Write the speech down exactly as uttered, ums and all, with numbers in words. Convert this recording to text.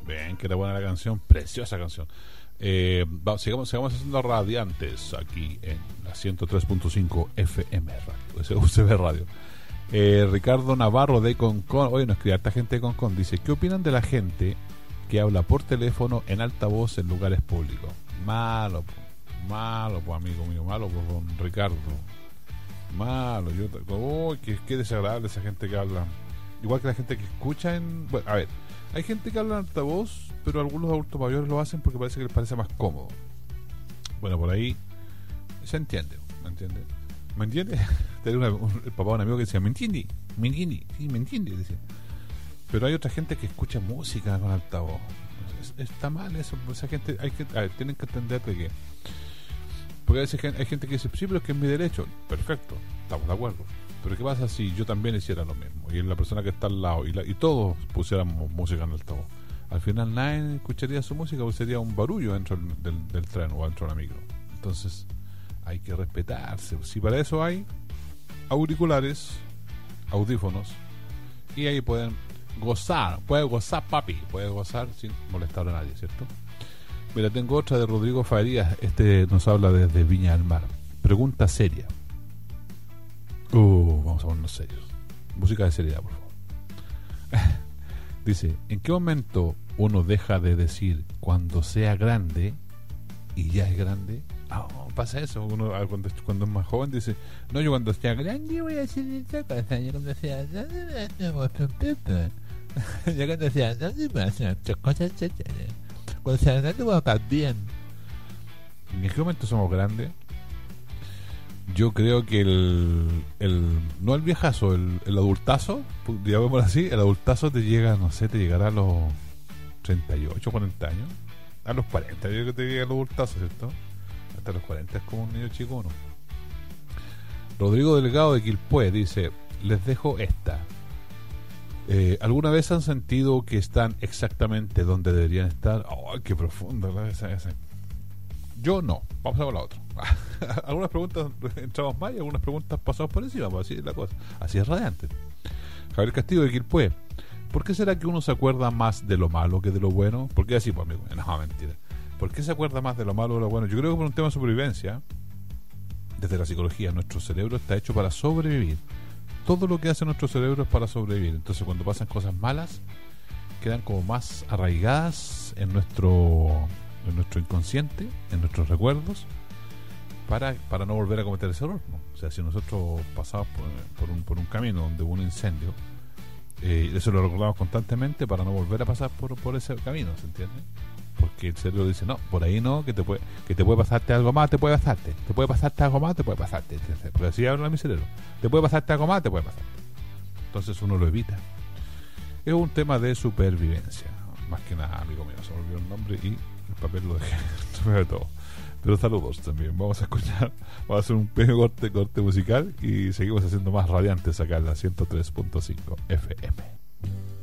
Ven, que era buena la canción, preciosa canción. Eh, va, sigamos, sigamos haciendo radiantes aquí en la ciento tres punto cinco F M Radio, U C B Radio. Eh, Ricardo Navarro de Concon, oye, nos escribe harta gente de Concon, dice: ¿qué opinan de la gente que habla por teléfono en alta voz en lugares públicos? Malo, po, malo, pues amigo mío, malo, pues don Ricardo, malo. Yo, oh, qué, qué desagradable esa gente que habla. Igual que la gente que escucha en... Bueno, a ver, hay gente que habla en alta voz, pero algunos adultos mayores lo hacen porque parece que les parece más cómodo. Bueno, por ahí se entiende, ¿me entiende? ¿Me entiende? Tenía una, un, el papá de un amigo que decía: ¿me entiende? ¿Me entiende? Sí, ¿me entiende? Decía. Pero hay otra gente que escucha música con altavoz. Es, está mal eso. Esa gente, hay que, a ver, tienen que entender de que... Porque a veces hay gente que dice: sí, pero es que es mi derecho. Perfecto, estamos de acuerdo. Pero ¿qué pasa si yo también hiciera lo mismo? Y la persona que está al lado y, la, y todos pusiéramos música en altavoz. Al final nadie escucharía su música, porque sería un barullo dentro del, del, del tren o dentro de la micro. Entonces hay que respetarse. Si para eso hay auriculares, audífonos, y ahí pueden gozar, puede gozar papi, puede gozar sin molestar a nadie, ¿cierto? Mira, tengo otra de Rodrigo Farías. Este nos habla desde Viña del Mar. Pregunta seria. Uh, vamos a ponernos serios. Música de seriedad, por favor. Dice: ¿en qué momento uno deja de decir cuando sea grande y ya es grande? Oh, pasa eso. Uno cuando, cuando es más joven dice: no, yo cuando sea grande voy a hacer esta cosa. Yo cuando sea grande yo cuando sea grande voy a hacer otras cosas. Cuando sea grande voy a estar bien. ¿En qué momento somos grandes? Yo creo que el, el no el viejazo, el, el adultazo, digámoslo así, el adultazo te llega, no sé, te llegará a los treinta y ocho, cuarenta años, a los cuarenta, yo creo que te llega el adultazo, ¿cierto? Hasta los cuarenta es como un niño chico, ¿no? Rodrigo Delgado de Quilpué dice: les dejo esta. Eh, ¿Alguna vez han sentido que están exactamente donde deberían estar? ¡Oh, qué profundo! ¿No? Esa, esa. Yo no. Vamos a ver la otra. Algunas preguntas entramos más y algunas preguntas pasamos por encima, pues así es la cosa. Así es radiante. Javier Castillo de Quilpué: ¿por qué será que uno se acuerda más de lo malo que de lo bueno? ¿Por qué así, pues amigo? No, mentira. ¿Por qué se acuerda más de lo malo que de lo bueno? Yo creo que por un tema de supervivencia. Desde la psicología, nuestro cerebro está hecho para sobrevivir. Todo lo que hace nuestro cerebro es para sobrevivir. Entonces cuando pasan cosas malas, quedan como más arraigadas en nuestro en nuestro inconsciente, en nuestros recuerdos, para, para no volver a cometer ese error, ¿no? O sea, si nosotros pasamos por, por, un, por un camino donde hubo un incendio, eh, eso lo recordamos constantemente para no volver a pasar por, por ese camino, ¿se entiende? Porque el cerebro dice: no, por ahí no, que te puede, que te puede pasarte algo más, te puede pasarte, te puede pasarte algo más, te puede pasarte. Porque así habla mi cerebro: te puede pasarte algo más, te puede pasarte. Entonces uno lo evita. Es un tema de supervivencia, más que nada, amigo mío. Se me olvidó el nombre y el papel lo dejé. de todo. Pero saludos también. Vamos a escuchar, vamos a hacer un pequeño corte, corte musical y seguimos haciendo más radiantes acá en la ciento tres punto cinco F M.